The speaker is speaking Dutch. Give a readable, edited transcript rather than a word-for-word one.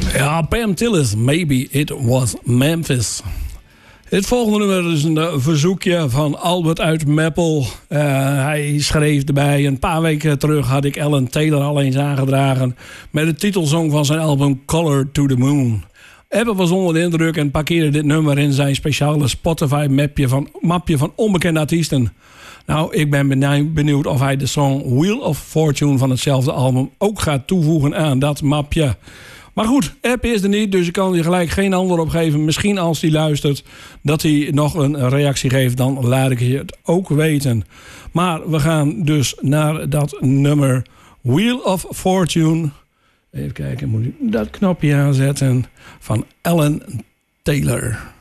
Ja, Pam Tillis, Maybe It Was Memphis. Het volgende nummer is een verzoekje van Albert uit Meppel. Hij schreef erbij, een paar weken terug had ik Alan Taylor al eens aangedragen met de titelsong van zijn album Color to the Moon. Ebbe was onder de indruk en parkeerde dit nummer in zijn speciale Spotify-mapje van onbekende artiesten. Nou, ik ben benieuwd of hij de song Wheel of Fortune van hetzelfde album ook gaat toevoegen aan dat mapje. Maar goed, app is er niet, dus ik kan je gelijk geen antwoord op geven. Misschien als hij luistert dat hij nog een reactie geeft, dan laat ik je het ook weten. Maar we gaan dus naar dat nummer Wheel of Fortune. Even kijken, moet ik dat knopje aanzetten van Alan Taylor.